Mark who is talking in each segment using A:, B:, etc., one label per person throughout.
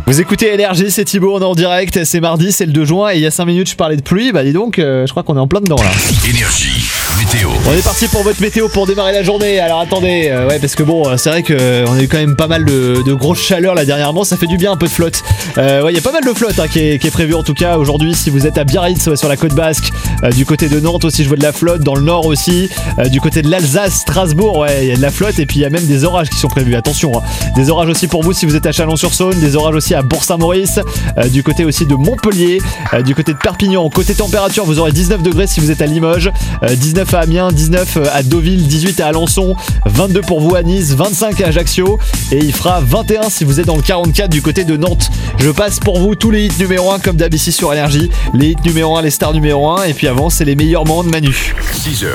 A: Vous écoutez Énergie, c'est Thibaut, on est en direct, c'est mardi, c'est le 2 juin et il y a 5 minutes je parlais de pluie, bah dis donc, je crois qu'on est en plein dedans là.
B: Énergie, météo.
A: On est parti pour votre météo pour démarrer la journée, alors attendez, ouais parce que bon, c'est vrai qu'on a eu quand même pas mal de grosses chaleurs là dernièrement, ça fait du bien un peu de flotte. Ouais, il y a pas mal de flotte qui est prévue en tout cas aujourd'hui si vous êtes à Biarritz sur la côte basque, du côté de Nantes aussi je vois de la flotte, dans le nord aussi, du côté de l'Alsace, Strasbourg, ouais il y a de la flotte et puis il y a même des orages qui sont prévus, attention, des orages aussi pour vous si vous êtes à Chalon-sur-Saône, des orages aussi à Bourg-Saint-Maurice, du côté aussi de Montpellier, du côté de Perpignan. Côté température, vous aurez 19 degrés si vous êtes à Limoges, 19 à Amiens, 19 à Deauville, 18 à Alençon, 22 pour vous à Nice, 25 à Ajaccio et il fera 21 si vous êtes dans le 44 du côté de Nantes. Je passe pour vous tous les hits numéro 1 comme d'hab ici sur Énergie. Les hits numéro 1, les stars numéro 1 et puis avant c'est les meilleurs moments de Manu.
B: 6h,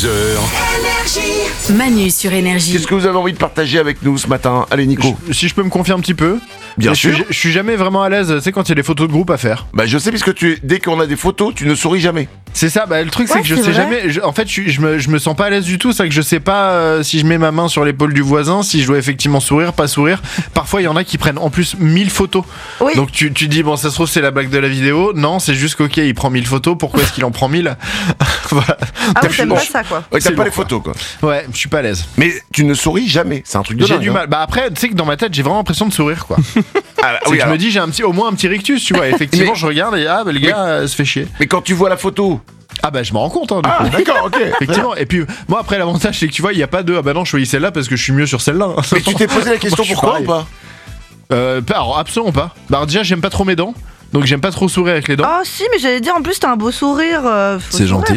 B: 10h.
C: Manu sur Énergie.
D: Qu'est-ce que vous avez envie de partager avec nous ce matin? Allez Nico.
E: Si je peux me confier un petit peu.
D: Bien sûr.
E: Je suis jamais vraiment à l'aise, tu sais, quand il y a des photos de groupe à faire.
D: Bah je sais puisque dès qu'on a des photos, tu ne souris jamais.
E: C'est ça, bah le truc c'est
C: Ouais,
E: que je
C: c'est
E: sais
C: vrai.
E: jamais. En fait, je me sens pas à l'aise du tout. C'est vrai que je sais pas si je mets ma main sur l'épaule du voisin, si je dois effectivement sourire, pas sourire. Parfois, il y en a qui prennent en plus 1000 photos.
C: Oui.
E: Donc tu dis, bon, ça se trouve, c'est la blague de la vidéo. Non, c'est juste qu'ok, il prend 1000 photos. Pourquoi est-ce qu'il en prend 1000? Voilà.
C: Ah oui,
D: T'as
C: t'aimes
D: bon.
C: pas ça quoi.
D: Ouais, t'as
E: C'est
D: pas
E: bon.
D: les photos quoi.
E: Ouais, je suis pas à l'aise.
D: Mais tu ne souris jamais, c'est un truc de
E: J'ai
D: dingue.
E: du
D: hein.
E: mal. Bah après, tu sais que dans ma tête, j'ai vraiment l'impression de sourire, quoi.
D: Ah,
E: C'est
D: oui,
E: que je
D: alors.
E: me dis, j'ai au moins un petit rictus, tu vois. Effectivement,
D: Mais-
E: je regarde et le gars se fait chier.
D: Mais quand tu vois la photo.
E: Ah bah je me rends compte, hein, du
D: Ah
E: coup.
D: d'accord, ok.
E: Effectivement. Et puis moi après l'avantage c'est que tu vois il y a pas de ah bah non je choisis celle-là parce que je suis mieux sur celle-là.
D: Mais tu t'es posé la question
E: Moi, je suis
D: pourquoi ou
E: pareil.
D: pas?
E: Alors absolument pas. Bah alors, déjà j'aime pas trop mes dents. Donc j'aime pas trop sourire avec les dents.
F: Oh si, mais j'allais dire en plus t'as un beau sourire. Faut
E: C'est
F: sourire.
E: gentil.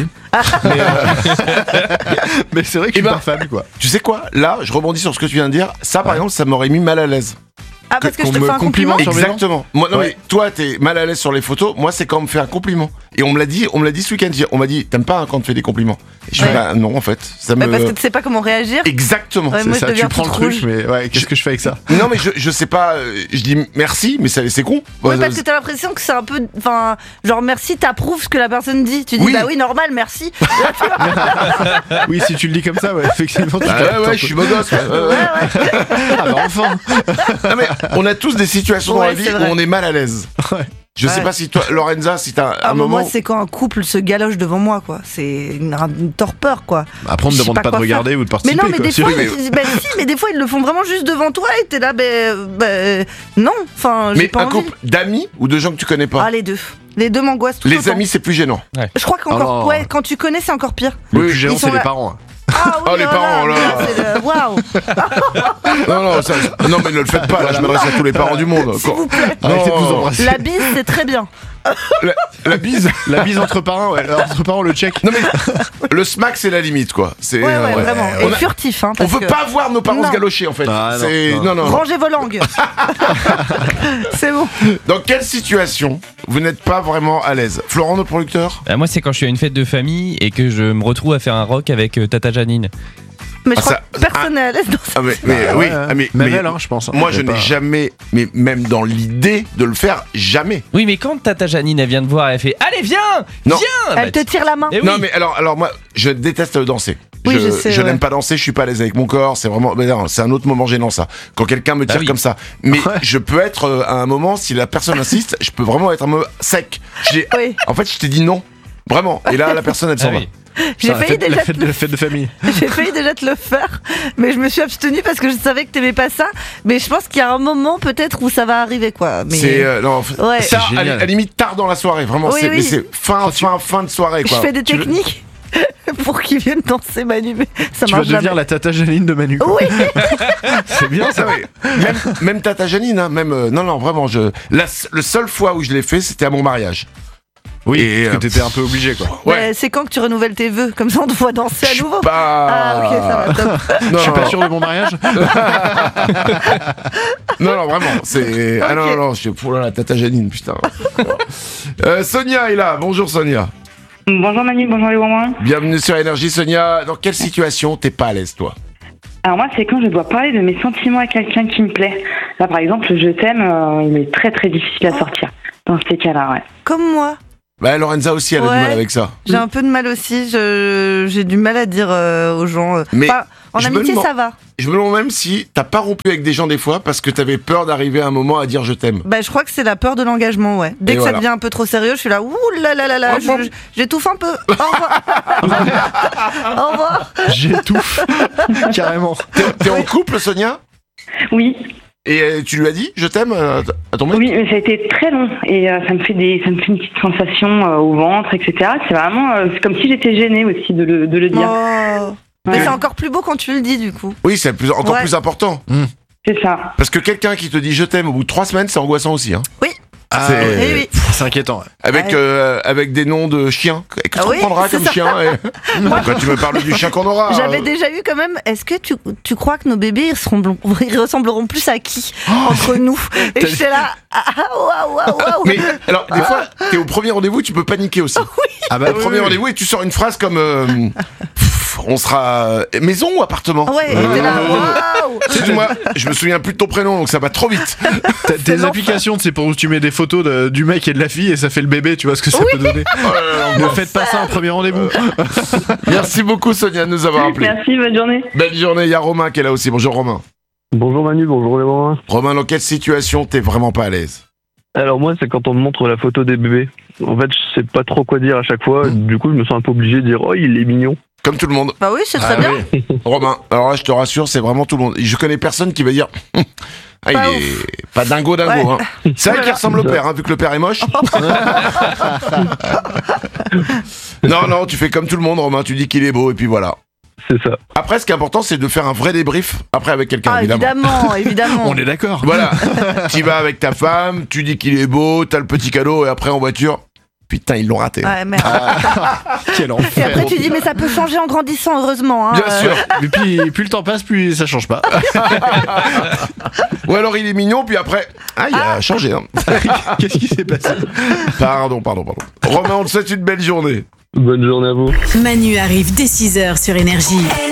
E: Mais c'est vrai que je suis
D: ben,
E: pas fan quoi.
D: Tu sais quoi? Là, je rebondis sur ce que tu viens de dire. Ça par exemple, ça m'aurait mis mal à l'aise.
F: Ah parce que je
E: qu'on
F: te
E: me
F: fais un compliment.
E: complimente sur mes dents.
D: Exactement. Moi, non
E: Ouais.
D: mais toi, t'es mal à l'aise sur les photos. Moi, c'est quand on me fait un compliment. Et on me l'a dit ce week-end. On m'a dit, t'aimes pas quand on te fait des compliments? Et je fais,
F: Ouais.
D: bah non, en fait, ça me.
F: Parce que tu sais pas comment réagir.
D: Exactement.
F: Ouais,
E: C'est
F: moi, je
E: ça, tu
F: deviens
E: prends le
F: toute
E: truc
F: rouge.
E: mais ouais, qu'est-ce que je fais avec ça?
D: Non mais je sais pas. Je dis merci, mais c'est con.
F: Oui,
D: Ouais,
F: parce que t'as l'impression que c'est un peu. Enfin, genre merci, t'approuves ce que la personne dit. Tu dis
D: Oui.
F: bah oui, normal, merci.
E: Oui si tu le dis comme ça ouais effectivement.
D: Ah ouais, je suis beau gosse. Ouais, ouais, ouais.
E: Ah bah enfin.
D: Non mais on a tous des situations dans
F: Ouais,
D: la vie
F: c'est
D: où
F: vrai.
D: on est mal à l'aise.
E: Ouais.
D: Je sais
F: Ouais.
D: pas si toi, Lorenza, si t'as un
F: Ah, mais
D: moment.
F: moi, c'est quand un couple se galoche devant moi, quoi. C'est une torpeur, quoi.
E: Après on ne
F: Je sais
E: demande
F: pas
E: pas de
F: quoi
E: regarder ou de
F: Mais
E: participer.
F: non, mais
E: quoi.
F: des fois,
D: mais-
F: bah, si, mais des fois, ils le font vraiment juste devant toi et t'es là, non. Enfin, j'ai
D: Mais
F: pas
D: un
F: envie.
D: couple d'amis ou de gens que tu connais pas?
F: Ah, les deux. Les deux m'angoissent tous
D: Les
F: autant.
D: amis, c'est plus gênant.
F: Je crois qu'encore,
E: non.
F: ouais, quand tu connais, c'est encore pire.
E: Le
D: Oui,
E: plus gênant
F: ils sont
E: c'est les
F: là.
E: parents.
F: Ah oui,
D: Oh, les parents, là.
F: c'est le... Waouh.
D: Non, mais ne le faites pas. Là, je m'adresse à tous les parents du monde.
F: S'il vous plaît.
E: Arrêtez de vous
D: Non.
E: embrasser.
F: La bise, c'est très bien.
D: La bise.
E: La bise entre parents, ouais. Entre parents, le check.
D: Non mais le smack, c'est la limite, quoi. C'est
F: Ouais, vraiment.
D: On
F: Et
D: a-
F: furtif, hein.
D: On
F: parce
D: veut
F: que-
D: pas voir nos parents
F: Non.
D: se galocher, en fait.
E: Ah, non,
D: C'est non.
F: Rangez vos langues. C'est bon.
D: Dans quelle situation vous n'êtes pas vraiment à l'aise? Florent, notre producteur?
G: Moi, c'est quand je suis à une fête de famille et que je me retrouve à faire un rock avec Tata Janine.
F: Mais je
D: Ah,
F: crois
D: ça-
F: que personne n'est à l'aise dans ça.
D: Ah mais oui,
E: Ouais,
D: ah, mais
E: même elle, hein, je pense.
D: moi je
E: Mais
D: n'ai
E: pas-
D: jamais, mais même dans l'idée de le faire, jamais.
G: Oui, mais quand Tata Janine, elle vient te voir, elle fait Allez, viens
D: Non.
G: Viens
F: Elle te tire la main.
G: Eh oui.
D: Non mais alors moi je déteste danser.
F: Oui, je sais, ouais.
D: n'aime pas danser, je suis pas à l'aise avec mon corps, c'est vraiment mais non, c'est un autre moment gênant ça. Quand quelqu'un me tire
G: oui.
D: comme ça, mais
E: Ouais.
D: je peux être à un moment si la personne insiste, je peux vraiment être un peu sec.
F: Oui.
D: En fait, je t'ai dit non. Vraiment. Et là la personne elle s'en
G: Ah
D: va.
G: oui.
F: J'ai
E: La
F: failli
E: fête-
F: déjà
E: la
F: te
E: fête
F: le
E: de fête de famille.
F: J'ai failli déjà te le faire, mais je me suis abstenue parce que je savais que t'aimais pas ça. Mais je pense qu'il y a un moment peut-être où ça va arriver, quoi. Mais
D: C'est non,
F: Ouais.
D: ça,
E: C'est génial.
D: à la limite tard dans la soirée, vraiment.
F: Oui,
D: c'est,
F: oui.
D: Mais c'est fin de soirée,
F: je
D: quoi.
F: fais des techniques pour qu'ils viennent dancer Manu, mais ça
E: Tu vas
F: marche
E: devenir
F: jamais.
E: la Tata Janine de Manu. quoi.
F: Oui.
E: C'est bien ça.
D: Ah oui. même Tata Janine, hein, même non vraiment le seule fois où je l'ai fait, c'était à mon mariage.
E: Oui,
D: Et,
E: parce que t'étais un peu obligé quoi.
D: Ouais.
F: Mais c'est quand que tu renouvelles tes vœux, comme ça on te voit danser à nouveau.
D: Pas.
F: Ah ok, ça va, top.
D: Non,
E: Je suis pas
D: non,
E: sûr de mon mariage.
D: non, vraiment. C'est ah
F: Ok.
D: non, je suis pour la Tata Janine, putain. Sonia est là. Bonjour Sonia.
H: Bonjour Manu, bonjour les Wouin.
D: Bienvenue sur Énergie, Sonia. Dans quelle situation t'es pas à l'aise, toi?
H: Alors moi, c'est quand je dois parler de mes sentiments à quelqu'un qui me plaît. Là, par exemple, je t'aime, il est très très difficile à sortir. Dans ces cas-là, ouais.
F: Comme moi,
D: Bah Lorenza aussi, elle a
F: Ouais.
D: du mal avec ça.
F: j'ai un peu de mal aussi. J'ai du mal à dire aux gens.
D: Mais-
F: En
D: Je me
F: amitié,
D: demande-
F: ça va.
D: Je me demande même si t'as pas rompu avec des gens des fois parce que t'avais peur d'arriver à un moment à dire je t'aime.
F: Bah, je crois que c'est la peur de l'engagement, ouais. Dès
D: Et
F: que
D: voilà.
F: ça devient un peu trop sérieux, je suis là, ouh là là là là,
D: Ah bon
F: j'étouffe un peu. Au revoir. Au revoir.
E: J'étouffe. Carrément.
D: T'es en couple, Sonia?
H: Oui,
D: Et tu lui as dit je t'aime à ton mec?
H: oui, mais ça a été très long et ça me fait une petite sensation au ventre, etc. C'est vraiment, c'est comme si j'étais gênée aussi de le dire.
F: Oh. Mais
H: Ouais.
F: c'est encore plus beau quand tu le dis, du coup.
D: Oui, c'est encore
F: Ouais.
D: plus important.
H: C'est ça.
D: Parce que quelqu'un qui te dit je t'aime au bout de 3 semaines, c'est angoissant aussi. Hein.
F: Oui.
E: Ah,
D: C'est-
F: Oui, oui.
E: C'est inquiétant. Ouais.
D: Avec des noms de chiens. Qu'est-ce qu'on
F: Oui,
D: prendra
F: c'est
D: comme
F: ça.
D: chien Quand tu me parles du chien qu'on aura.
F: J'avais déjà eu quand même. Est-ce que tu crois que nos bébés ils ressembleront plus à qui entre nous? Et j'étais là. Waouh, waouh, waouh.
D: Mais alors, des fois, t'es au premier rendez-vous, tu peux paniquer aussi.
E: Ah bah
D: Au premier rendez-vous, et tu sors une phrase comme on sera maison ou appartement.
F: Ouais, j'étais là. Waouh.
D: Excuse-moi, je me souviens plus de ton prénom, donc ça va trop vite.
E: T'as des
F: l'enfer.
E: applications, c'est pour où tu mets des photos du mec et de la fille et ça fait le bébé, tu vois ce que ça peut donner. Ne faites pas ça en premier rendez-vous.
D: Merci beaucoup, Sonia, de nous avoir appelé.
H: Merci, bonne journée.
D: Belle journée. Il y a Romain qui est là aussi. Bonjour, Romain.
C: Bonjour Manu, bonjour les mamans.
D: Romain, dans quelle situation t'es vraiment pas à l'aise?
C: Alors moi c'est quand on me montre la photo des bébés. En fait je sais pas trop quoi dire à chaque fois, du coup je me sens un peu obligé de dire oh il est mignon.
D: Comme tout le monde.
F: Bah oui, c'est très
D: Ah
F: bien.
D: oui. Romain, alors là, je te rassure, c'est vraiment tout le monde. Je connais personne qui va dire ah, il
F: Pas
D: est pas dingo.
F: Ouais.
D: Hein. C'est vrai qu'il ressemble au père, hein, vu que le père est moche. Non, tu fais comme tout le monde, Romain. Tu dis qu'il est beau et puis voilà.
C: C'est ça.
D: Après, ce qui est important, c'est de faire un vrai débrief après avec quelqu'un,
F: Ah,
D: évidemment.
F: évidemment.
E: On est d'accord.
D: Voilà. Tu vas avec ta femme, tu dis qu'il est beau, t'as le petit cadeau et après en voiture, putain, ils l'ont raté.
F: Ouais, merde.
E: Quel
F: Et
E: enfer.
F: après, tu dis, mais ça peut changer en grandissant, heureusement. Hein.
D: Bien sûr.
E: Et puis plus le temps passe, plus ça change pas.
D: Ou alors il est mignon, puis après, il a changé. Hein.
E: Qu'est-ce qui s'est passé?
D: Pardon. Romain, on te souhaite une belle journée.
C: Bonne journée à vous.
I: Manu arrive dès 6h sur Énergie.